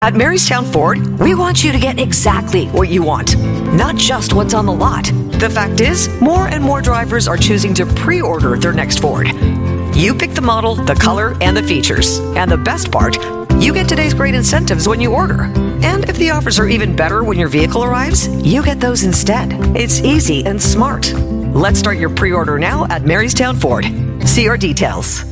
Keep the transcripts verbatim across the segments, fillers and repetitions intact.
At Marystown Ford, we want you to get exactly what you want, not just what's on the lot. The fact is, more and more drivers are choosing to pre-order their next Ford. You pick the model, the color, and the features. And the best part, you get today's great incentives when you order. And if the offers are even better when your vehicle arrives, you get those instead. It's easy and smart. Let's start your pre-order now at Marystown Ford. See our details.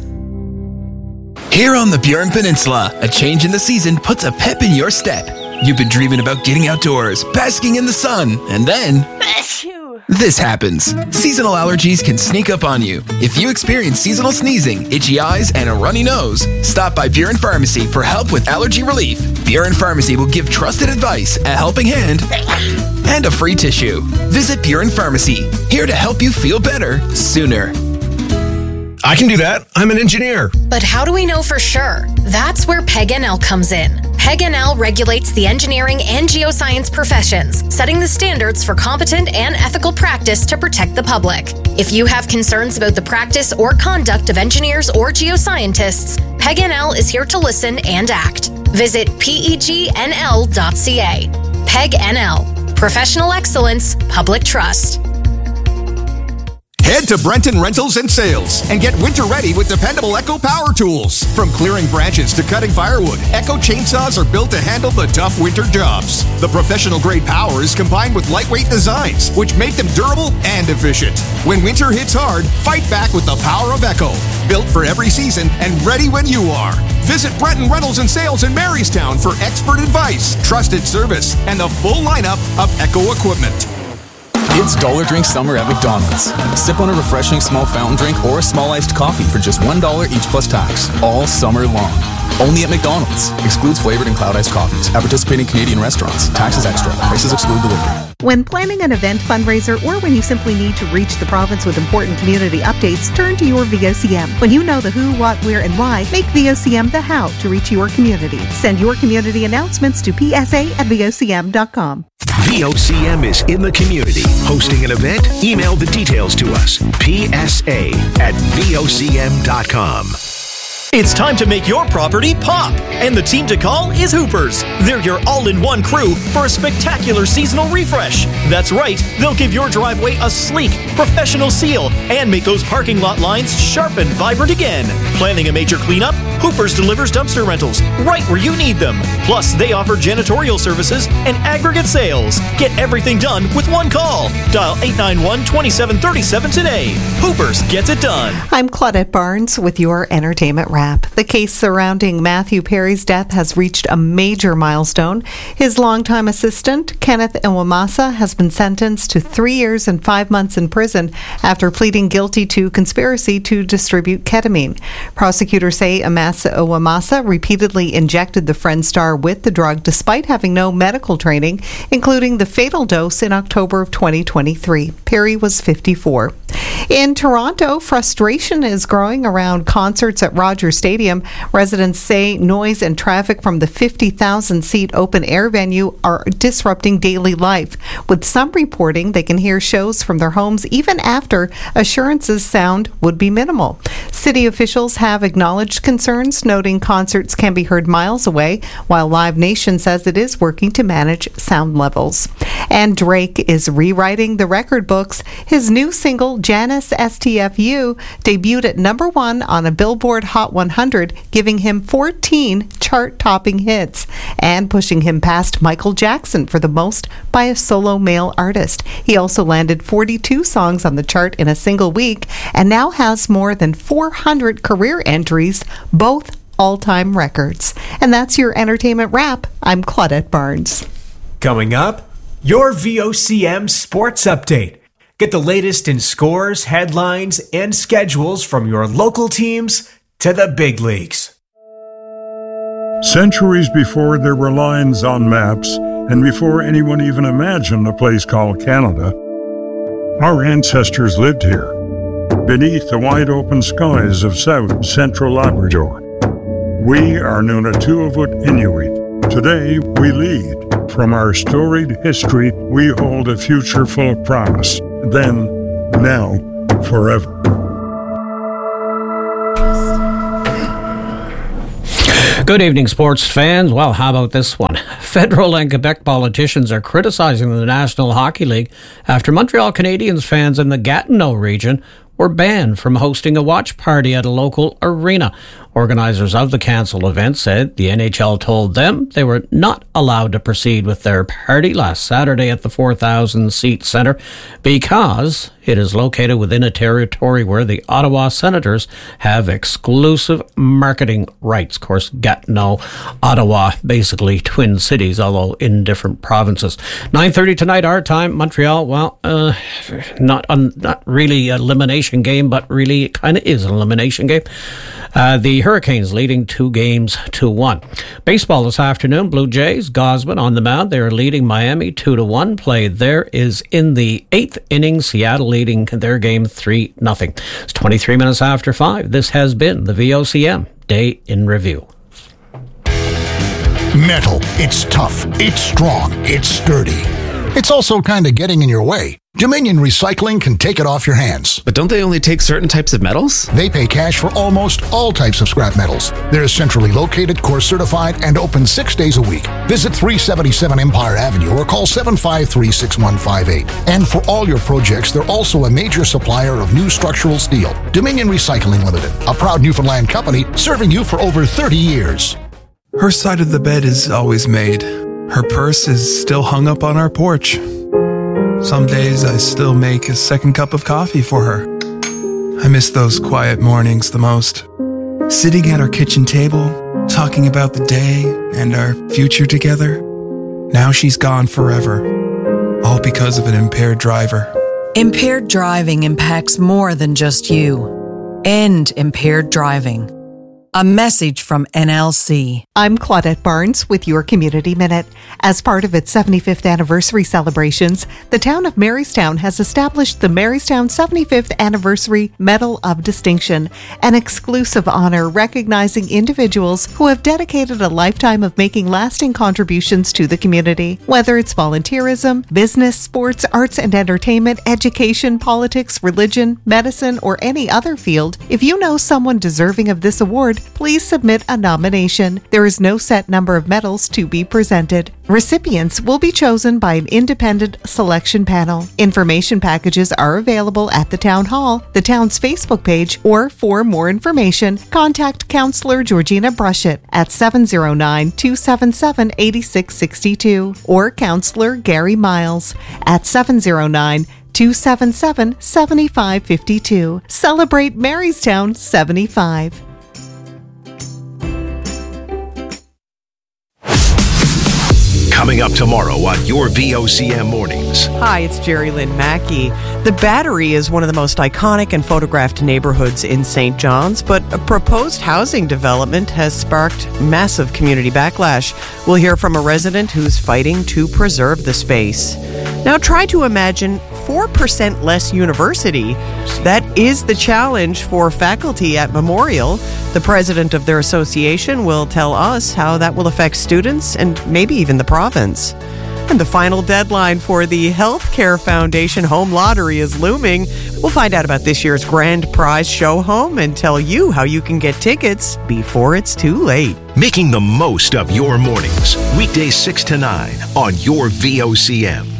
Here on the Burin Peninsula, a change in the season puts a pep in your step. You've been dreaming about getting outdoors, basking in the sun, and then this happens. Seasonal allergies can sneak up on you. If you experience seasonal sneezing, itchy eyes, and a runny nose, stop by Burin Pharmacy for help with allergy relief. Burin Pharmacy will give trusted advice, a helping hand, and a free tissue. Visit Burin Pharmacy, here to help you feel better sooner. I can do that. I'm an engineer. But how do we know for sure? That's where P E G N L comes in. P E G N L regulates the engineering and geoscience professions, setting the standards for competent and ethical practice to protect the public. If you have concerns about the practice or conduct of engineers or geoscientists, P E G N L is here to listen and act. Visit P E G N L dot C A. P E G N L. Professional excellence, public trust. Head to Brenton Rentals and Sales and get winter ready with dependable Echo power tools. From clearing branches to cutting firewood, Echo chainsaws are built to handle the tough winter jobs. The professional-grade power is combined with lightweight designs, which make them durable and efficient. When winter hits hard, fight back with the power of Echo. Built for every season and ready when you are. Visit Brenton Rentals and Sales in Marystown for expert advice, trusted service, and the full lineup of Echo equipment. It's Dollar Drink Summer at McDonald's. Sip on a refreshing small fountain drink or a small iced coffee for just one dollar each plus tax, all summer long. Only at McDonald's. Excludes flavored and cloud iced coffees. At participating Canadian restaurants. Taxes extra. Prices exclude delivery. When planning an event fundraiser or when you simply need to reach the province with important community updates, turn to your V O C M. When you know the who, what, where, and why, make V O C M the how to reach your community. Send your community announcements to p s a at v o c m dot com. V O C M is in the community. Hosting an event? Email the details to us. p s a at v o c m dot com. It's time to make your property pop, and the team to call is Hoopers. They're your all-in-one crew for a spectacular seasonal refresh. That's right, they'll give your driveway a sleek, professional seal and make those parking lot lines sharp and vibrant again. Planning a major cleanup? Hoopers delivers dumpster rentals right where you need them. Plus, they offer janitorial services and aggregate sales. Get everything done with one call. Dial eight nine one, two seven three seven today. Hoopers gets it done. I'm Claudette Barnes with your entertainment wrap. The case surrounding Matthew Perry's death has reached a major milestone. His longtime assistant, Kenneth Iwamasa, has been sentenced to three years and five months in prison after pleading guilty to conspiracy to distribute ketamine. Prosecutors say Amasa Iwamasa repeatedly injected the Friend star with the drug despite having no medical training, including the fatal dose in October of twenty twenty-three. Perry was fifty-four. In Toronto, frustration is growing around concerts at Rogers Stadium. Residents say noise and traffic from the fifty thousand seat open-air venue are disrupting daily life, with some reporting they can hear shows from their homes even after assurances sound would be minimal. City officials have acknowledged concerns, noting concerts can be heard miles away, while Live Nation says it is working to manage sound levels. And Drake is rewriting the record books. His new single, Janice S T F U, debuted at number one on a Billboard Hot one hundred, giving him fourteen chart-topping hits and pushing him past Michael Jackson for the most by a solo male artist. He also landed forty-two songs on the chart in a single week and now has more than four hundred career entries, both all-time records. And that's your entertainment wrap. I'm Claudette Barnes. Coming up, your V O C M Sports Update. Get the latest in scores, headlines, and schedules from your local teams to the big leagues. Centuries before there were lines on maps, and before anyone even imagined a place called Canada, our ancestors lived here, beneath the wide open skies of South Central Labrador. We are Nunatuavut Inuit. Today, we lead. From our storied history, we hold a future full of promise. Then, now, forever. Good evening, sports fans. Well, how about this one? Federal and Quebec politicians are criticizing the National Hockey League after Montreal Canadiens fans in the Gatineau region were banned from hosting a watch party at a local arena. Organizers of the cancelled event said the N H L told them they were not allowed to proceed with their party last Saturday at the four thousand seat centre because it is located within a territory where the Ottawa Senators have exclusive marketing rights. Of course, Gatineau, Ottawa, basically twin cities, although in different provinces. nine thirty tonight, our time, Montreal. Well, uh, not un, not really an elimination game, but really it kind of is an elimination game. Uh, the Hurricanes leading two games to one. Baseball this afternoon, Blue Jays, Gosman on the mound. They are leading Miami two to one. Play there is in the eighth inning. Seattle leading their game three nothing. It's twenty-three minutes after five. This has been the V O C M Day in Review. Metal. It's tough. It's strong. It's sturdy. It's also kind of getting in your way. Dominion Recycling can take it off your hands. But don't they only take certain types of metals? They pay cash for almost all types of scrap metals. They're centrally located, course certified, and open six days a week. Visit three seventy-seven Empire Avenue or call seven five three, six one five eight. And for all your projects, they're also a major supplier of new structural steel. Dominion Recycling Limited, a proud Newfoundland company serving you for over thirty years. Her side of the bed is always made. Her purse is still hung up on our porch. Some days I still make a second cup of coffee for her. I miss those quiet mornings the most. Sitting at our kitchen table, talking about the day and our future together. Now she's gone forever, all because of an impaired driver. Impaired driving impacts more than just you. End impaired driving. A message from N L C. I'm Claudette Barnes with your Community Minute. As part of its seventy-fifth anniversary celebrations, the town of Marystown has established the Marystown seventy-fifth Anniversary Medal of Distinction, an exclusive honor recognizing individuals who have dedicated a lifetime of making lasting contributions to the community. Whether it's volunteerism, business, sports, arts and entertainment, education, politics, religion, medicine, or any other field, if you know someone deserving of this award, please submit a nomination. There is no set number of medals to be presented. Recipients will be chosen by an independent selection panel. Information packages are available at the Town Hall, the town's Facebook page, or for more information, contact Councillor Georgina Brushett at seven oh nine, two seven seven, eight six six two or Councillor Gary Miles at seven oh nine, two seven seven, seven five five two. Celebrate Marystown seventy-five. Coming up tomorrow on your V O C M Mornings. Hi, it's Jerry Lynn Mackey. The Battery is one of the most iconic and photographed neighborhoods in Saint John's, but a proposed housing development has sparked massive community backlash. We'll hear from a resident who's fighting to preserve the space. Now try to imagine four percent less university. That is the challenge for faculty at Memorial. The president of their association will tell us how that will affect students and maybe even the province. And the final deadline for the Healthcare Foundation Home Lottery is looming. We'll find out about this year's grand prize show home and tell you how you can get tickets before it's too late. Making the most of your mornings. Weekdays six to nine on your V O C M.